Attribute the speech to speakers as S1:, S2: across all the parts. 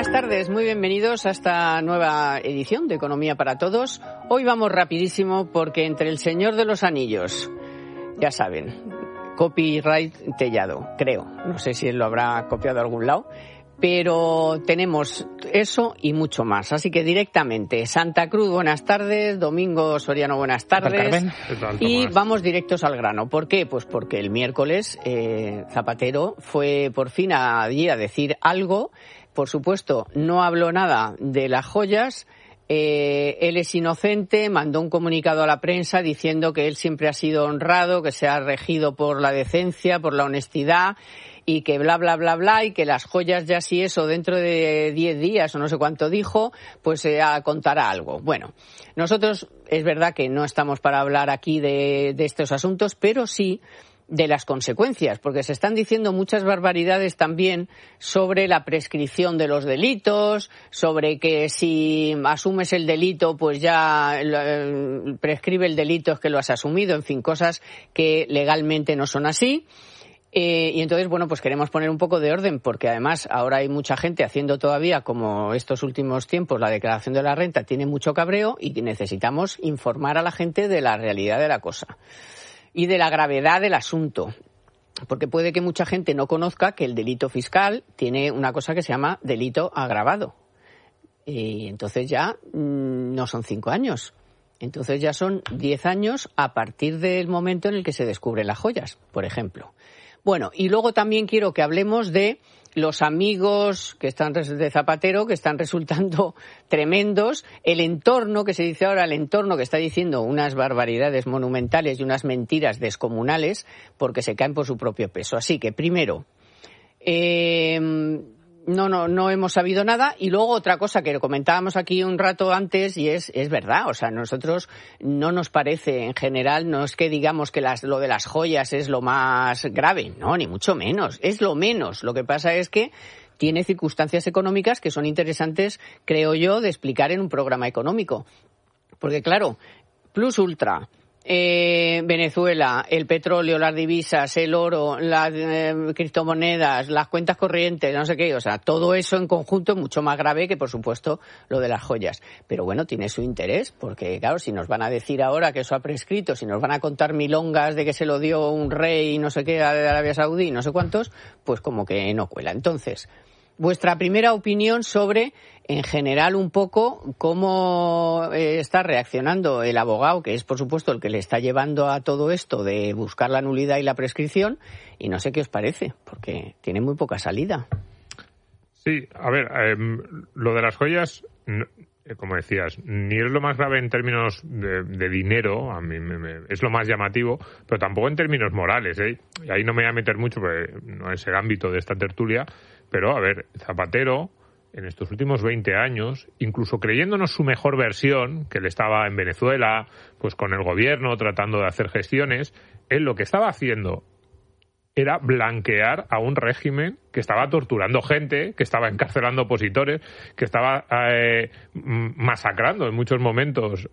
S1: Buenas tardes, muy bienvenidos a esta nueva edición de Economía para Todos. Hoy vamos rapidísimo porque entre El Señor de los Anillos, ya saben, copyright Tellado, creo, no sé si él lo habrá copiado de algún lado, pero tenemos eso y mucho más. Así que directamente, Santa Cruz, buenas tardes, Domingo Soriano, buenas tardes. Y vamos directos al grano. ¿Por qué? Pues porque el miércoles Zapatero fue por fin allí a decir algo. Por supuesto, no habló nada de las joyas. Él es inocente, mandó un comunicado a la prensa diciendo que él siempre ha sido honrado, que se ha regido por la decencia, por la honestidad y que bla, bla, bla, bla, y que las joyas ya si eso dentro de 10 días o no sé cuánto dijo, pues contará algo. Bueno, nosotros es verdad que no estamos para hablar aquí de estos asuntos, pero sí de las consecuencias, porque se están diciendo muchas barbaridades también sobre la prescripción de los delitos, sobre que si asumes el delito, pues ya prescribe el delito es que lo has asumido, en fin, cosas que legalmente no son así. Y entonces, bueno, pues queremos poner un poco de orden, porque además ahora hay mucha gente haciendo todavía, como estos últimos tiempos, la declaración de la renta tiene mucho cabreo y necesitamos informar a la gente de la realidad de la cosa y de la gravedad del asunto, porque puede que mucha gente no conozca que el delito fiscal tiene una cosa que se llama delito agravado. Y entonces ya no son 5 años, entonces ya son 10 años a partir del momento en el que se descubren las joyas, por ejemplo. Bueno, y luego también quiero que hablemos de los amigos que están de Zapatero, que están resultando tremendos, el entorno, que se dice ahora, el entorno que está diciendo unas barbaridades monumentales y unas mentiras descomunales porque se caen por su propio peso. Así que, primero, no hemos sabido nada. Y luego otra cosa que comentábamos aquí un rato antes, y es verdad, o sea, nosotros no nos parece en general, no es que digamos que lo de las joyas es lo más grave, no, ni mucho menos, es lo menos. Lo que pasa es que tiene circunstancias económicas que son interesantes, creo yo, de explicar en un programa económico. Porque claro, Plus Ultra, Venezuela, el petróleo, las divisas, el oro, las criptomonedas, las cuentas corrientes, no sé qué, o sea, todo eso en conjunto es mucho más grave que, por supuesto, lo de las joyas. Pero bueno, tiene su interés, porque claro, si nos van a decir ahora que eso ha prescrito, si nos van a contar milongas de que se lo dio un rey, no sé qué, de Arabia Saudí, no sé cuántos, pues como que no cuela. Entonces, vuestra primera opinión sobre, en general, un poco cómo está reaccionando el abogado, que es, por supuesto, el que le está llevando a todo esto de buscar la nulidad y la prescripción, y no sé qué os parece, porque tiene muy poca salida.
S2: Sí, a ver, lo de las joyas, como decías, ni es lo más grave en términos de dinero, a mí es lo más llamativo, pero tampoco en términos morales, ¿eh? Y ahí no me voy a meter mucho porque no es el ámbito de esta tertulia, pero a ver, Zapatero en estos últimos 20 años, incluso creyéndonos su mejor versión, que él estaba en Venezuela, pues con el gobierno tratando de hacer gestiones, él lo que estaba haciendo era blanquear a un régimen que estaba torturando gente, que estaba encarcelando opositores, que estaba masacrando en muchos momentos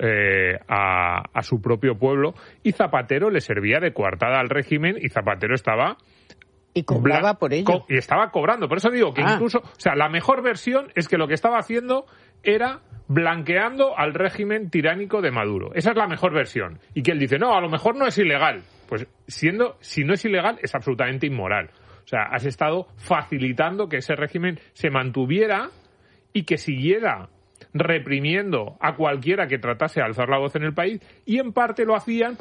S2: a su propio pueblo, y Zapatero le servía de coartada al régimen, y Zapatero estaba...
S1: Y cobraba por ello.
S2: Y estaba cobrando. Por eso digo que incluso... O sea, la mejor versión es que lo que estaba haciendo era blanqueando al régimen tiránico de Maduro. Esa es la mejor versión. Y que él dice, no, a lo mejor no es ilegal. Pues si no es ilegal, es absolutamente inmoral. O sea, has estado facilitando que ese régimen se mantuviera y que siguiera reprimiendo a cualquiera que tratase de alzar la voz en el país, y en parte lo hacían